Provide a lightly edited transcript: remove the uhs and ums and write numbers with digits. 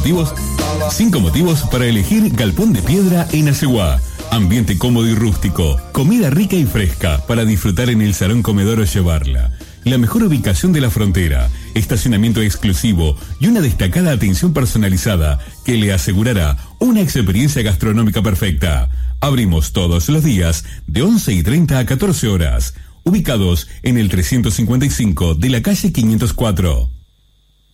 Cinco motivos para elegir Galpón de Piedra en Aceguá. Ambiente cómodo y rústico, comida rica y fresca para disfrutar en el salón comedor o llevarla. La mejor ubicación de la frontera, estacionamiento exclusivo y una destacada atención personalizada que le asegurará una experiencia gastronómica perfecta. Abrimos todos los días de 11:30 a 14 horas. Ubicados en el 355 de la calle 504.